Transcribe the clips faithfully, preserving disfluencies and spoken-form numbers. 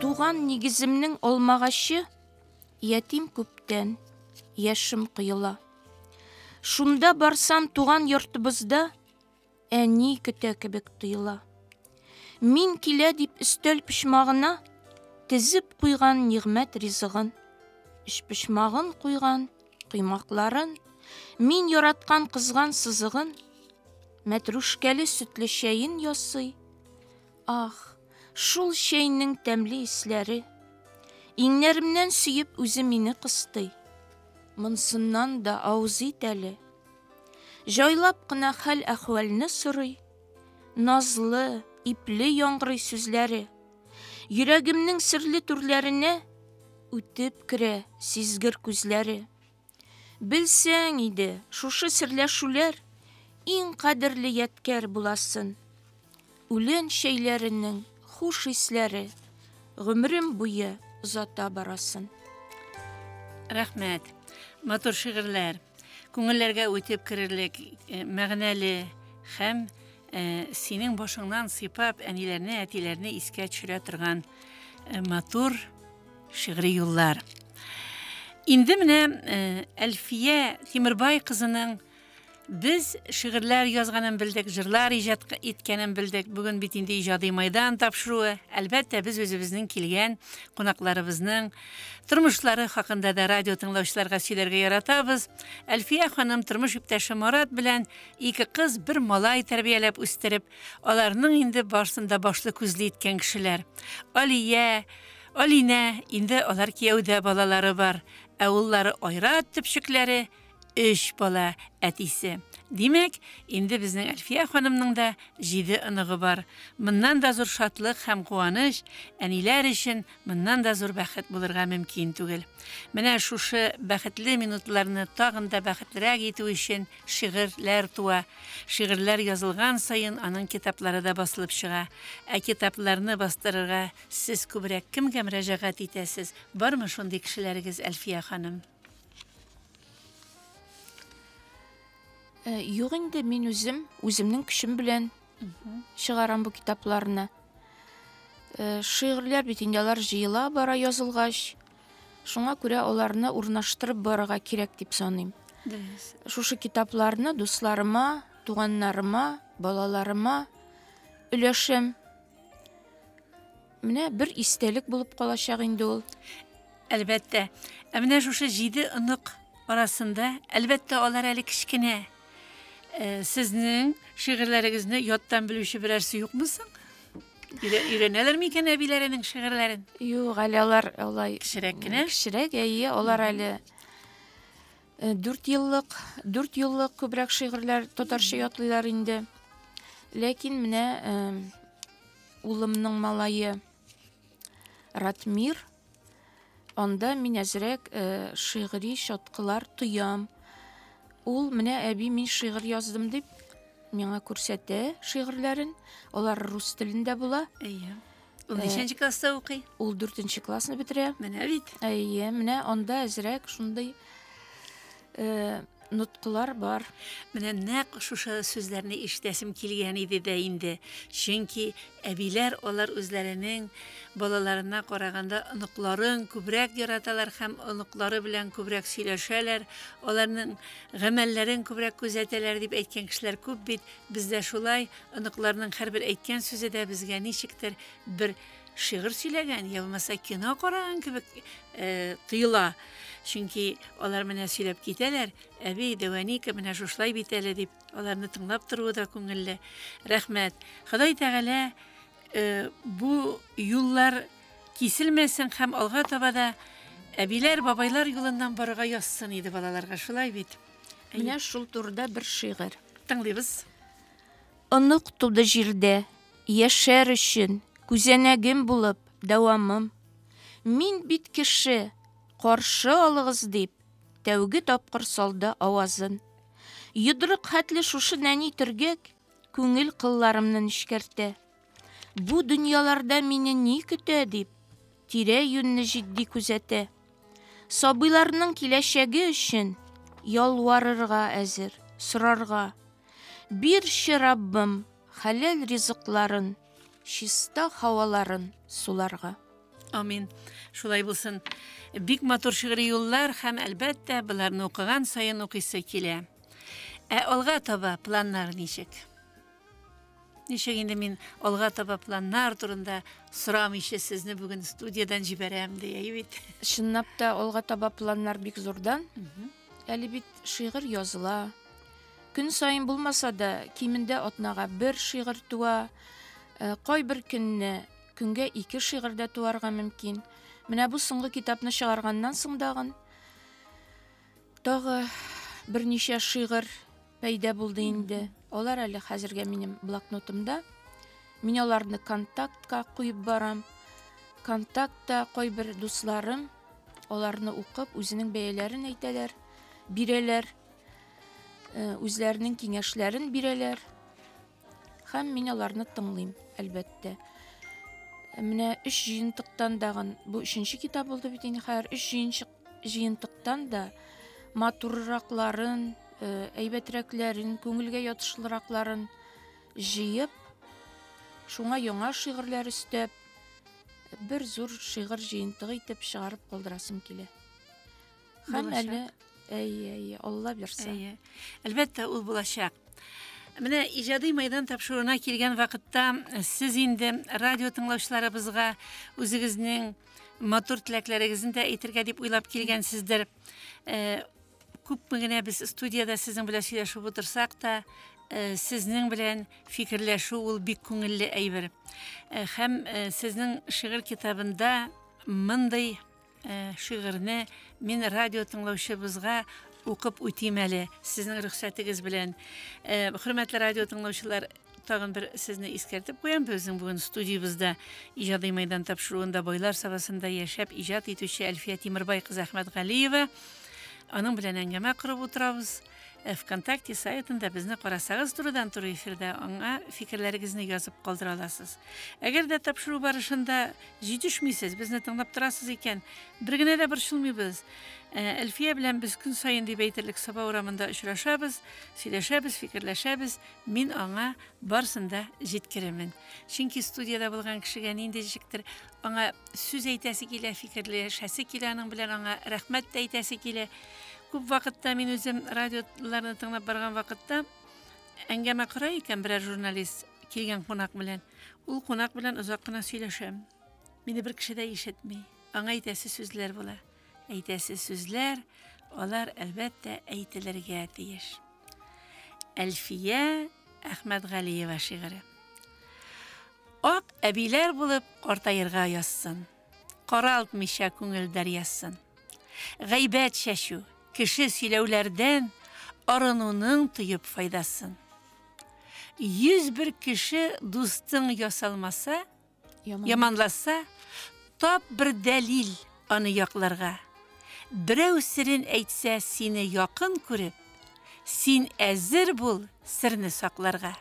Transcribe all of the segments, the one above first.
Туган нигеземнең алмагашы, ятим күптән, яшем кыела. Шунда барсам туган йортыбызда, әни көтә кебек тоела. Мин килә дип өстәл пишмагына, тезеп куйган нигъмәт ризыгын. Эш пишмагын куйган, кыймакларын, мин яраткан кызган сызыгын, мәтрүшкәле сөтле чәен ясый. Ах, шул чәйнең тәмле исләре, иңнәремнән сөеп үзе мине кыстый. Монсыннан да авыз ит әле. Җайлап кына хәл-әхвәлне сорый. Назлы, ипле яңгырый сүзләре. Йөрәгемнең серле түрләренә үтеп керә сизгер күзләре. Белсәң иде, шушы серләшүләр иң кадерле яткәр буласын. Үлән чәйләренең хуш исләре гомрем буе озата барасын. Рәхмәт. Матур шигырьләр. Күңелләргә үтеп керерлек, мәгънәле һәм синең башыңнан сыйпап әниләрне, әтиләрне искә төшерә торган матур шигъри юллар. Инде менә Әлфия Тимербай кызының без шигырьләр язганын белдек, җырлар иҗат иткәнен белдек. Бүген бит инде иҗади майдан тапшыруы. Әлбәттә, без үзебезнең килгән кунакларыбызның тормышлары хакында да радио тыңлаучыларга сөйләргә яратабыз. Әлфия ханым тормыш иптәше Марат белән ике кыз, бер малай тәрбияләп үстереп, аларның инде башында башлы күзле иткән кешеләр. Алия, Алина, инде алар кияүдә балалары бар. Ә уллары Айрат төпчекләре өч бала әтисе. Димәк, инде безнең Әлфия ханымның да җиде оныгы бар. Моннан да зур шатлык һәм куаныч әниләр өчен моннан да зур бәхет булырга мөмкин түгел. Менә шушы бәхетле минутларны тагын да бәхетлерәк итү өчен шигырьләр туа. Шигырьләр язылган саен аның китаплары да басылып чыга. Ә китапларны бастырырга сез күбрәк кемгә мөрәҗәгать итәсез? Бармы шундый кешеләрегез, Әлфия ханым? Юк инде, мин үзем, үземнең көчем белән чыгарам бу китапларны. Шигырьләр бит инде алар җыела бара язылгач, шуңа күрә аларны урнаштырып барырга кирәк дип саныйм. Шушы китапларны дусларыма, туганнарыма, балаларыма өләшәм. Менә бер истәлек булып калачак инде ул. Әлбәттә, ә менә шушы җиде онык арасында, әлбәттә, алар әле кичкенә. Сезнең шигырьләрегезне яттан белүче берәрсе юкмы соң? Өйрәнәләр микән әбиләренең шигырьләрен? Юк, әле алар алай кечерәк кенә. Кечерәк, әйе, алар әле дүрт еллык, дүрт еллык күбрәк шигырьләр татарча ятлыйлар инде. Ләкин менә улымның малае Ратмир, анда мин әзрәк шигъри чаткылар тоям. Ул менә әби мин шигырь яздым дип миңа күрсәтә шигырьләрен. Алар рус телендә була. Әйе. Ул ничәнче класста укый? Ул дүртенче классны бетерә. Менә бит. Әйе, менә анда әзрәк шундый нуткылар бар. Менә нәкъ шушы сүзләрне ишетәсем килгән иде дә инде. Чөнки әбиләр алар үзләренең балаларына караганда оныкларын күбрәк яраталар һәм оныклары белән күбрәк сөйләшәләр, аларның гамәлләрен күбрәк күзәтәләр дип әйткән кешеләр күп бит. Бездә шулай, оныкларның һәрбер әйткән сүзе дә безгә ничектер бер шигырь сөйләгән, я булмаса кино караган кебек тоела. Чөнки алар менә сөйләп китәләр, әби, дәвәника менә шушлай бит әле дип, аларны тыңлап торуы да күңелле. Рәхмәт. Ходай Тәгалә бу юллар киселмәсен һәм алга таба да әбиләр, бабайлар юлыннан барырга язсын иде балаларга, шулай бит. Менә шул турыда бер шигырь. Тыңлыйбыз. Онык туды җирдә, яшәр өчен, күзәнәгем булып дәвамым. Мин бит кеше, каршы алыгыз дип, тәүге тапкыр салды авазын. Йодрык хәтле шушы нәни төргәк, күңел кылларымны нишкәртә. Бу дөньяларда мине ни көтә дип, тирә-юньне җитди күзәтә. Сабыйларның киләчәге өчен ялварырга әзер, сорарга. Бирче Раббым хәләл ризыкларын, чиста һаваларын суларга. Амин. Шулай булсын. Бик матур шигъри юллар һәм әлбәттә буларны укыган сайын укыйсы килә. Ә алга таба планнар ничек? Ничек инде мин алга таба планнар турында сорамыйча сезне бүген студиядан җибәрәм дия бит. Чынлап та алга таба планнар бик зурдан. Әле бит шигырь языла. Көн сайын булмаса да, кимендә атнага бер шигырь туа, э, кайбер көнне көнгә ике шигырь дә туарга мөмкин. Менә бу соңгы китапны чыгарганнан соң дагын тагы берничә шигырь пәйда булды инде. Алар әле хәзергә минем блокнотымда. Мин аларны контактка куеп барам. Контактта кайбер дусларым аларны укып, үзенең бәяләрен әйтәләр, бирәләр, э, үзләренең киңәшләрен бирәләр. Һәм мин аларны тыңлыйм, әлбәттә. Менә өч җыентыктан дагын, бу өченче китап булды бит инде хәзер, өч җыенчык җыентыктан да матурракларын, э, әйбәтрәкләрен, күңелгә ятышлыракларын җыеп, шуңа яңа шигырьләр өстәп, бер зур шигырь җыентыгы итеп чыгарып калдырасым килә. Һәм Булачак. әле, әйе, әйе, Алла бирсә. Әйе. Әлбәттә ул булачак. Менә иҗади майдан тапшыруына килгән вакытта сез инде радио тыңлаучыларыбызга үзегезнең матур теләкләрегезне дә әйтергә дип уйлап килгәнсездер. Э, Күпме генә без студияда сезнең белән сөйләшеп утырсак та, э, сезнең белән фикерләшү ул бик күңелле әйбер. Э, Һәм э, сезнең шигырь китабында мындай э, шигырьне мин радио тыңлаучыбызга укып үтим әле сезнең рөхсәтегез белән. Э, Хөрмәтле радио тыңлаучылар, тагын бер сезне искәртеп куям. Безнең бүген студиябызда иҗади майдан тапшыруында байлар сабасында яшәп иҗат итүче Әлфия Тимербай кызы Әхмәтгалиева. Аның белән әңгәмә корып утырабыз. Э, ВКонтакте сайтында безне карасагыз, турыдан туры эфирдә аңа фикерләрегезне язып калдыра аласыз. Әгәр дә тапшыру барышында җитешмисез, безне тыңлап торасыз икән, бер генә дә борчылмыйбыз. Э, Әлфия белән без көн сайын дип әйтерлек Саба урамында очрашабыз, сөйләшәбез, фикерләшәбез. Мин аңа барсында җиткеремен. Чөнки студияда булган кешегә ниндейчиктер аңа сүз әйтәсе килә, фикерләшәсе килә, аның белән аңа рәхмәт тә әйтәсе килә. Күп вакытта мин үзем радиоларны тыңлап барган вакытта әңгәмә корай икән берәр журналист килгән кунак белән. Ул кунак белән озак кына сөйләшәм. Мине бер кеше дә ишетми. Аңа әйтәсе сүзләр була. Әйтәсе сүзләр, алар әлбәттә әйтелергә тиеш. Әлфия Әхмәтгалиева шигыре. Ак әбиләр булып картаерга язсын. Каралтмыйча күңелдәр язсын. Гайбәт шәшү, кеше сөйләүләрдән арынуның тыйып файдасын. Йөз бер кеше дустың ясалмаса, Яман. яманласа, тап бер дәлил аны якларга. Берәү серен әйтсә сине якын күреп, син әзер бул серне сакларга.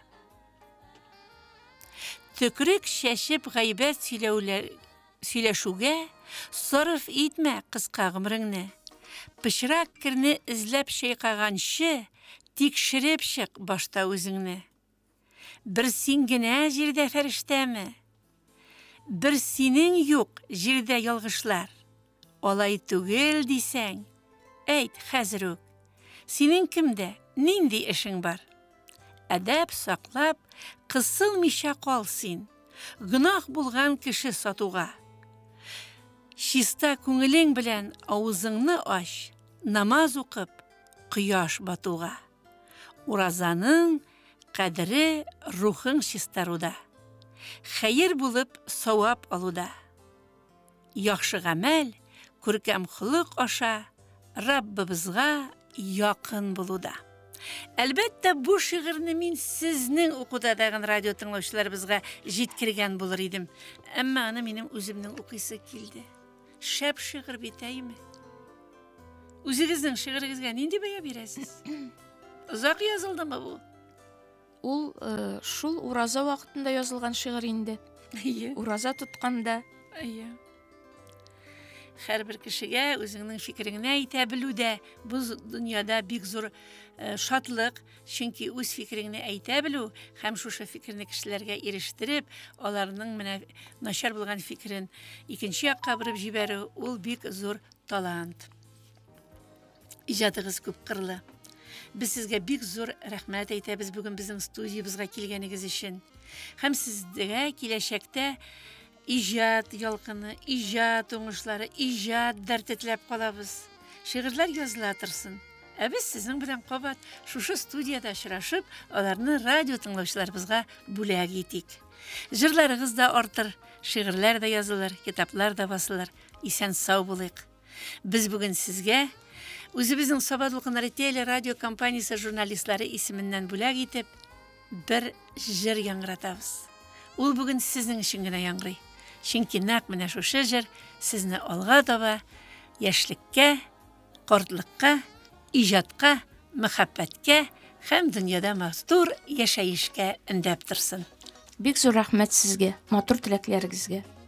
Төкрек шәшеп гайбәт сөйләүләр сөйләшүгә сарыф итмә кыска гомреңне. Пычрак кирне эзләп шайкаганчы, тикшереп чык башта үзеңне. Бер син генә җирдә фәрештәме? Бер синең юк җирдә ялгышлар. Алай түгел дисәң, әйт хәзер үк. Синең кемдә, нинди эшең бар? Әдәп саклап, кысылмыйча кал син. Гынах булган кеше сатуга. Чиста күңелең белән авызыңны аш, намаз укып, кояш батуга. Уразаның кадере рухың чистаруда. Хәер булып савап алуда. Яхшы гамәл, күркәм хулык аша, Раббыбызга якын булуда. Әлбәттә, бу шигырьне мин сезнең укуда дагын радио тыңлаучыларыбызга җиткергән булыр идем. Әмма аны минем үземнең укыйсы килде. Шәп шигырь бит әйме? Үзегезнең шигырегезгә нинди бәя бирәсез? Озак язылдымы бу? Ул э, шул ураза вакытында язылган шигырь инде. Әйе. Ураза тотканда. Әйе. һәрбер кешегә үзеңнең фикереңне әйтә белүдә бу дөньяда бик зур э, шатлык, чөнки үз фикереңне әйтә белү һәм шушы фикерне кешеләргә ирештереп, аларның менә начар булган фикерен икенче якка борып җибәрү ул бик зур талант. Иҗатыгыз күп кырлы. Без сезгә бик зур рәхмәт әйтәбез бүген безнең студиябызга килгәнегез өчен. Һәм сезгә киләчәктә иҗат ялкыны, иҗат уңышлары, иҗат дәрте теләп калабыз. Шигырьләр языла торсын. Ә без сезнең белән кабат шушы студияда очрашып, аларны радио тыңлаучыларыбызга бүләк итик. Җырларыгыз да артыр, шигырьләр дә язылыр, китаплар да басылыр. Исән сау булыйк. Без бүген сезгә үзебезнең Сабат Дулкыннары теле радио компаниясе журналистлары исеменнән бүләк итеп бер җыр яңгыратабыз. Ул бүген сезнең өчен генә яңгырый. Чөнки нәкъ менә шушы җыр сезне алга таба яшьлеккә, картлыкка, иҗатка, мәхәббәткә һәм дөньяда матур яшәешкә өндәп торсын. Бик зур рәхмәт сезгә, матур теләкләрегезгә.